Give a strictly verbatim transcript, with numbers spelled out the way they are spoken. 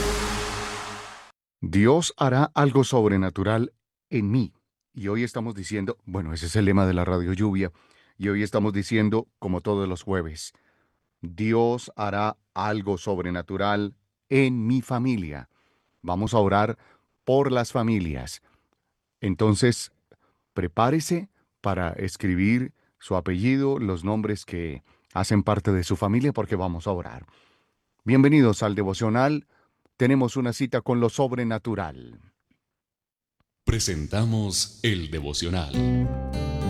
Dios hará algo sobrenatural en mí. Y hoy estamos diciendo, bueno, ese es el lema de la Radio Lluvia, y hoy estamos diciendo, como todos los jueves, Dios hará algo sobrenatural en mi familia. Vamos a orar por las familias. Entonces, prepárese para escribir su apellido, los nombres que hacen parte de su familia, porque vamos a orar. Bienvenidos al devocional. Tenemos una cita con lo sobrenatural. Presentamos el devocional.